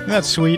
That's sweet.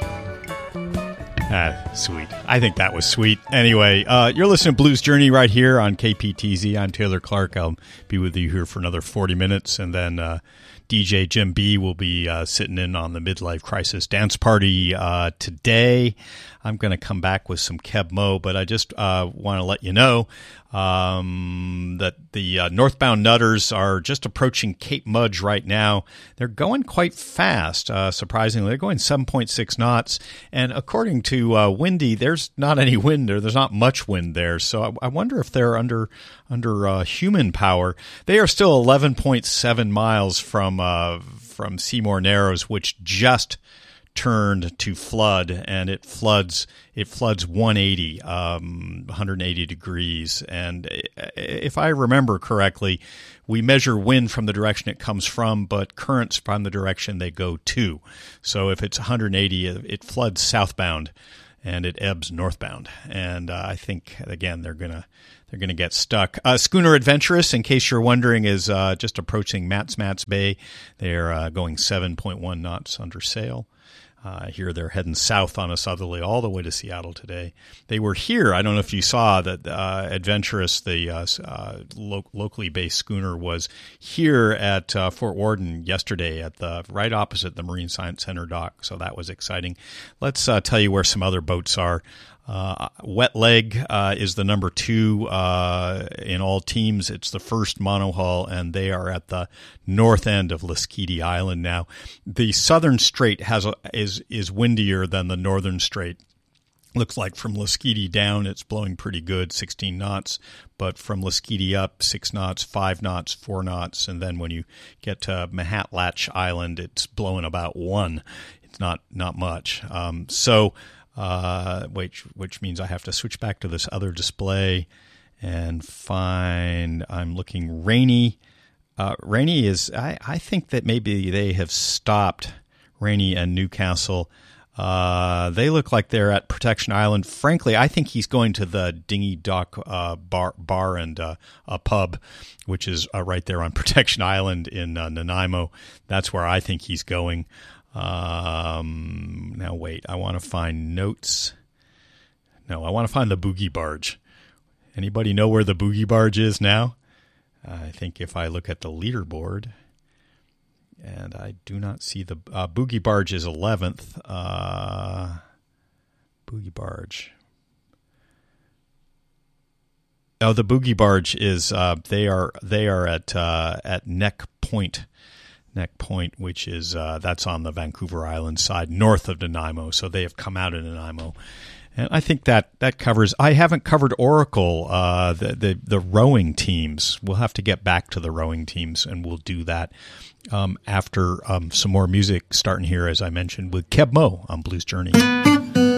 Sweet. I think that was sweet. Anyway, you're listening to Blues Journey right here on KPTZ. I'm Taylor Clark. I'll be with you here for another 40 minutes, and then DJ Jim B will be sitting in on the Midlife Crisis Dance Party today. I'm going to come back with some Keb Mo, but I just want to let you know that the northbound Nutters are just approaching Cape Mudge right now. They're going quite fast, surprisingly. They're going 7.6 knots, and according to Windy, there's not any wind there. There's not much wind there, so I wonder if they're under human power. They are still 11.7 miles from Seymour Narrows, which just turned to flood, and it floods 180 degrees. And if I remember correctly, we measure wind from the direction it comes from, but currents from the direction they go to. So if it's 180, it floods southbound and it ebbs northbound. And I think, again, they're gonna get stuck. Schooner Adventurous, in case you're wondering, is just approaching Mats Bay. They're going 7.1 knots under sail. Here they're heading south on a southerly all the way to Seattle today. They were here. I don't know if you saw that Adventurous, the locally based schooner, was here at Fort Worden yesterday at right opposite the Marine Science Center dock. So that was exciting. Let's tell you where some other boats are. Wet Leg is the number 2 in all teams. It's the first monohull, and they are at the north end of Lasqueti Island now. The southern strait is windier than the northern strait. Looks like from Lasqueti down, it's blowing pretty good, 16 knots, but from Lasqueti up, 6 knots, 5 knots, 4 knots, and then when you get to Mahatlatch Island, it's blowing about 1. It's not much. Which means I have to switch back to this other display and find, I'm looking, Rainy. Rainy is, I think that maybe they have stopped Rainy and Newcastle. They look like they're at Protection Island. Frankly, I think he's going to the Dinghy Dock bar and a pub, which is right there on Protection Island in Nanaimo. That's where I think he's going. Now wait, I want to find notes. No, I want to find the Boogie Barge. Anybody know where the Boogie Barge is now? I think if I look at the leaderboard, and I do not see the Boogie Barge is 11th. Boogie Barge. Oh, the Boogie Barge is they are at Neck Point. Neck Point, which is that's on the Vancouver Island side, north of Nanaimo. So they have come out of Nanaimo, and I think that covers. I haven't covered Oracle, the rowing teams. We'll have to get back to the rowing teams, and we'll do that after some more music starting here, as I mentioned, with Keb Mo on Blues Journey.